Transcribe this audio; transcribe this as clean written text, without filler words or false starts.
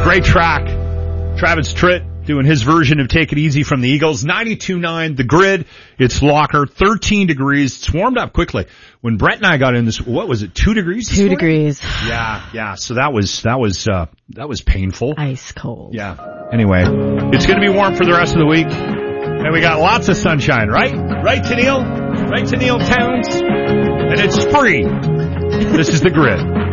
Great track. Travis Tritt doing his version of Take It Easy from the Eagles. 92.9, the grid. It's Locker, 13 degrees. It's warmed up quickly. When Brett and I got in this, what was it, 2 degrees? 2 degrees. Yeah. So that was painful. Ice cold. Yeah. Anyway, it's going to be warm for the rest of the week. And we got lots of sunshine, right? Right, Tennille? Right, Tennille Towns? And it's free. This is the grid.